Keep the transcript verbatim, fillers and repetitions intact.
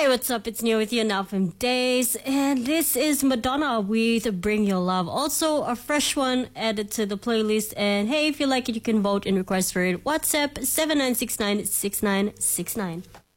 what's up? It's Nia with you now from Days, and this is Madonna with Bring Your Love. Also, a fresh one added to the playlist. And hey, if you like it, you can vote and request for it. WhatsApp seven nine six nine six nine six nine.